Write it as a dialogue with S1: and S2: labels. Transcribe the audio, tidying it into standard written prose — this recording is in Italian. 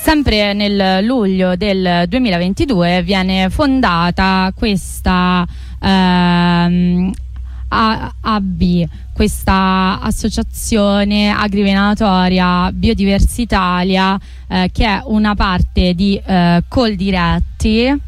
S1: Sempre nel luglio del 2022 viene fondata questa AB, questa associazione agrivenatoria Biodiversitalia, che è una parte di Coldiretti,